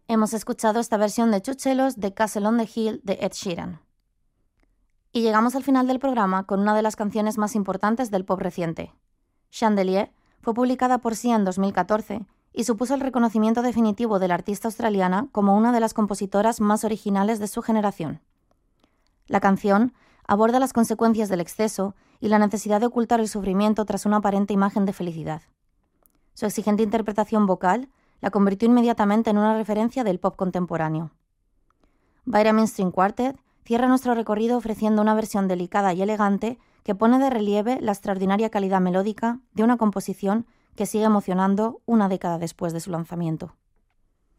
Hemos escuchado esta versión de Chuchelos de Castle on the Hill de Ed Sheeran. Y llegamos al final del programa con una de las canciones más importantes del pop reciente. Chandelier fue publicada por Sia en 2014 y supuso el reconocimiento definitivo de la artista australiana como una de las compositoras más originales de su generación. La canción aborda las consecuencias del exceso y la necesidad de ocultar el sufrimiento tras una aparente imagen de felicidad. Su exigente interpretación vocal la convirtió inmediatamente en una referencia del pop contemporáneo. Vitamin String Quartet cierra nuestro recorrido ofreciendo una versión delicada y elegante que pone de relieve la extraordinaria calidad melódica de una composición que sigue emocionando una década después de su lanzamiento.